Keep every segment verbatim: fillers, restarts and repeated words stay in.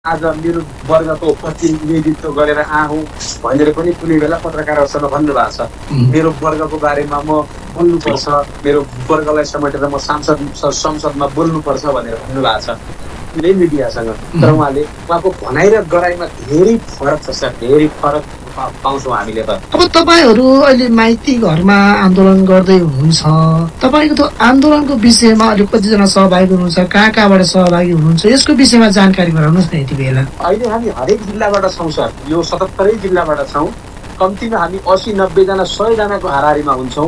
आज मेरो वर्गको प्रतिनिधित्व गरेर आउँ भनेर पनि कुनै बेला पत्रकारहरूसँग भन्नुभएको छ। मेरो वर्गको बारेमा म बोल्नुपर्छ, मेरो वर्गलाई समेटेर म सांसद संसदमा बोल्नुपर्छ भनेर भन्नुभएको छ कुनै मिडियासँग। तर उहाँले उहाँको भनाइ र गराइमा धेरै फरक छ सर, धेरै फरक पाउँछौँ हामीले त। अब तपाईँहरू अहिले माइती घरमा आन्दोलन गर्दै हुनुहुन्छ, तपाईँको त आन्दोलनको विषयमा अहिले कतिजना सहभागी हुनुहुन्छ, कहाँ कहाँबाट सहभागी हुनुहुन्छ, यसको विषयमा जानकारी गराउनुहोस् न यति बेला। अहिले हामी हरेक जिल्लाबाट छौँ सर, यो सतहत्तरै जिल्लाबाट छौँ। कम्तीमा हामी असी नब्बेजना सयजनाको हाराहारीमा हुन्छौँ।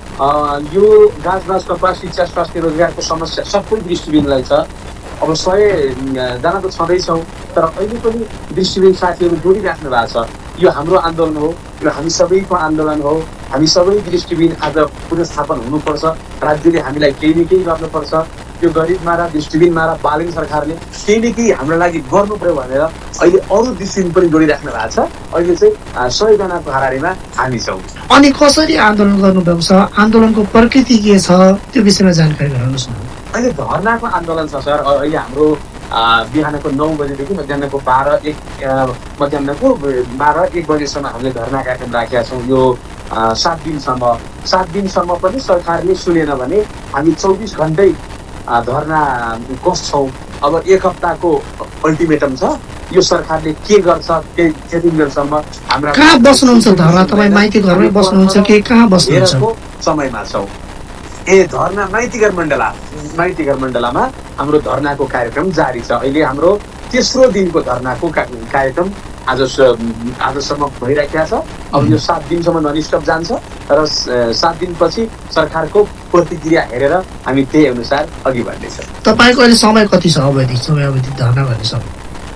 यो गाँसबास कपास शिक्षा स्वास्थ्य रोजगारको समस्या सबै दृष्टिबिनलाई छ। अब सयजना त छँदैछौँ, तर अहिले पनि दृष्टिबिन साथीहरू जोडिराख्नु भएको छ। यो हाम्रो आन्दोलन हो, यो हामी सबैको आन्दोलन हो। हामी सबै दृष्टिबिन आज पुनर्स्थापन हुनुपर्छ। राज्यले हामीलाई केही न केही गर्नुपर्छ। यो गरिब मारा दृष्टिबिन मारा बालेन सरकारले केही न केही हाम्रो लागि गर्नु पर्यो भनेर अहिले अरू दृष्टिबिन पनि जोडिराख्नु भएको छ। अहिले चाहिँ सयजनाको हाराहारीमा हामी छौँ। अनि कसरी आन्दोलन गर्नुभएको छ, आन्दोलनको प्रकृति के छ, त्यो विषयमा जानकारी गराउनुहोस् न। अहिले धर्नाको आन्दोलन छ सर। अहिले हाम्रो बिहानको नौ बजेदेखि मध्याहको बाह्र एक मध्याहको बाह्र एक बजेसम्म हामीले धर्ना कार्यक्रम राखेका छौँ। यो सात दिनसम्म सात दिनसम्म पनि सरकारले सुनेन भने हामी चौबिस घन्टै धर्ना कस्छौँ। अब एक हप्ताको अल्टिमेटम छ। यो सरकारले के गर्छ त्यति बेलसम्म हाम्रा कहाँ बस्नुहुन्छ धर्ना? तपाईँ माइती घरमै बस्नुहुन्छ कि कहाँ बस्नुहुन्छ? समयमा छौँ। ए धर्ना माइतीघर मण्डला माइतीघर मण्डलामा हाम्रो धर्नाको कार्यक्रम जारी छ। अहिले हाम्रो तेस्रो दिनको धर्नाको कार्यक्रम आज आजसम्म भइराखेको छ। अब यो सात दिनसम्म ननस्टप जान्छ र सात दिनपछि सरकारको प्रतिक्रिया हेरेर हामी त्यही अनुसार अघि बढ्नेछौँ। तपाईँको अहिले समय कति छ? अवधि समय अवधि धर्ना गर्ने समय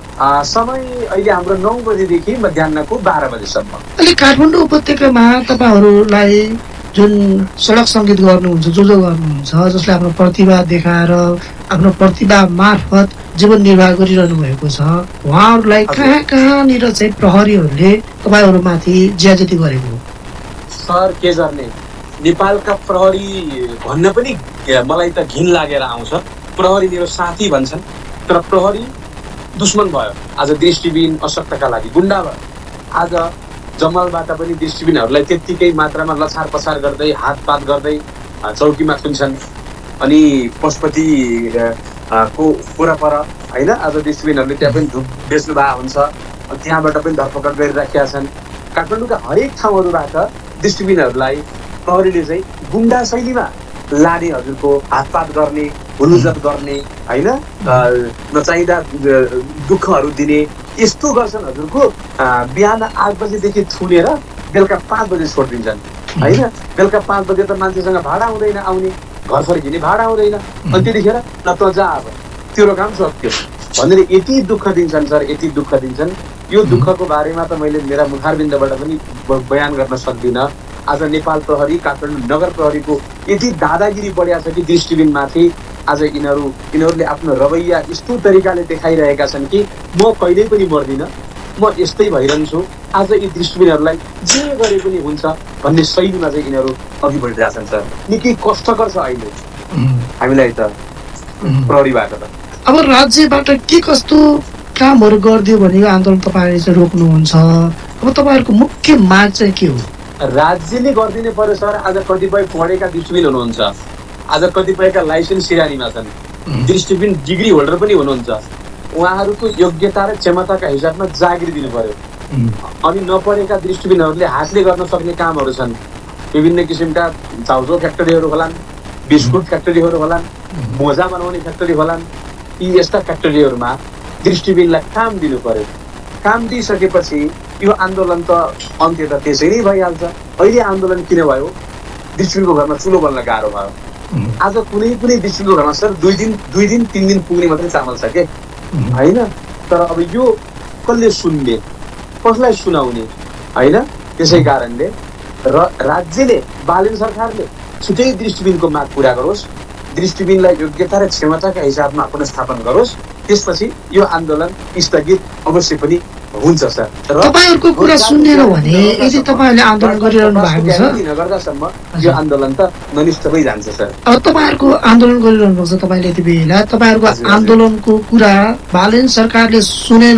समय अहिले हाम्रो नौ बजेदेखि मध्याहको बाह्र बजेसम्म। अहिले काठमाडौँ उपत्यकामा तपाईँहरूलाई जुन सडक सङ्गीत गर्नुहुन्छ, जो जो गर्नुहुन्छ, जसले आफ्नो प्रतिभा देखाएर आफ्नो प्रतिभा मार्फत जीवन निर्वाह गरिरहनु भएको छ, उहाँहरूलाई कहाँ कहाँनिर चाहिँ प्रहरीहरूले तपाईँहरूमाथि ज्याजती गरेको हो? सर के गर्ने, नेपालका प्रहरी भन्न पनि मलाई त घिन लागेर आउँछ। प्रहरी मेरो साथी भन्छन्, तर प्रहरी दुश्मन भयो। आज दृष्टिबिन अशक्तका लागि गुन्डा भयो। आज जमलबाट पनि दृष्टिबिनहरूलाई त्यत्तिकै मात्रामा लछार पछार गर्दै हातपात गर्दै चौकीमा थुन्छन्। अनि पशुपति को वरपर होइन, आज दृष्टिबिनहरूले त्यहाँ पनि धुप बेच्नु भएको हुन्छ। त्यहाँबाट पनि धरपकड गरिराखेका छन्। काठमाडौँका हरेक ठाउँहरूबाट दृष्टिबिनहरूलाई प्रहरीले चाहिँ गुन्डा शैलीमा लाने, हजुरको हातपात गर्ने, हुलुजत गर्ने, होइन नचाहिँदा दुःखहरू दिने, यस्तो गर्छन्। हजुरको बिहान आठ बजेदेखि थुनेर बेलुका पाँच बजे छोडिदिन्छन् होइन। बेलुका पाँच बजे त मान्छेसँग भाडा हुँदैन आउने, घर फर्किने भाडा हुँदैन। अनि त्यतिखेर न त जा, अब तेरो काम सक्यो भनेर यति दुःख दिन्छन् सर, यति दुःख दिन्छन्। यो दुःखको बारेमा त मैले मेरा मुखारबिन्दबाट पनि बयान गर्न सक्दिनँ। आज नेपाल प्रहरी, काठमाडौँ नगर प्रहरीको यति दादागिरी बढिया छ कि दृष्टिबिनमाथि आज यिनीहरू यिनीहरूले आफ्नो रवैया यस्तो तरिकाले देखाइरहेका छन् कि म कहिल्यै पनि मर्दिनँ, म यस्तै भइरहन्छु। आज यी दृष्टिबिनहरूलाई जे गरे पनि हुन्छ भन्ने शैलीमा चाहिँ यिनीहरू अघि बढिरहेछन् सर। निकै कष्टकर छ अहिले हामीलाई त प्रहरीबाट त। अब राज्यबाट के कस्तो कामहरू गरिदियो भने यो आन्दोलन तपाईँहरूले चाहिँ रोक्नुहुन्छ? अब तपाईँहरूको मुख्य माग चाहिँ के हो? राज्यले गरिदिनु पर्यो सर। आज कतिपय पढेका दृष्टिबिन हुनुहुन्छ, आज कतिपयका लाइसेन्स सिरानीमा छन्, दृष्टिबिन डिग्री होल्डर पनि हुनुहुन्छ। उहाँहरूको योग्यता र क्षमताका हिसाबमा जागिर दिनु पर्यो। अनि नपढेका दृष्टिबिनहरूले हातले गर्न सक्ने कामहरू छन्। विभिन्न किसिमका चाउचाउ फ्याक्ट्रीहरू होलान्, बिस्कुट फ्याक्ट्रीहरू होलान्, मोजा बनाउने फ्याक्ट्री होलान्। यी यस्ता फ्याक्ट्रीहरूमा दृष्टिबिनलाई काम दिनु पर्यो। काम दिइसकेपछि यो आन्दोलन त अन्त्य त त्यसै नै भइहाल्छ। अहिले आन्दोलन किन भयो? दृष्टिबिनको घरमा चुलो बल्न गाह्रो भयो। आज कुनै कुनै दृष्टिबिनको घरमा सर दुई दिन दुई दिन तिन दिन पुग्ने मात्रै चामल छ के होइन। तर अब यो कसले सुन्ने, कसलाई सुनाउने होइन। त्यसै कारणले र राज्यले, बालेन सरकारले छुट्टै दृष्टिबिनको माग पुरा गरोस्, दृष्टिबिनलाई योग्यता र क्षमताका हिसाबमा पुनर्स्थापन गरोस्। त्यसपछि यो आन्दोलन स्थगित अवश्य पनि हुन्छ सर। र तपाईँहरूको कुरा सुन्नेन भने यदि तपाईँहरूले आन्दोलन गरिरहनु भएको छ नगर्दासम्म यो आन्दोलन त ननिष्ठमै जान्छ सर। अब तपाईँहरूको आन्दोलन गरिरहनु भएको छ, तपाईँले यति बेला तपाईँहरूको आन्दोलनको कुरा बालेन सरकारले सुनेन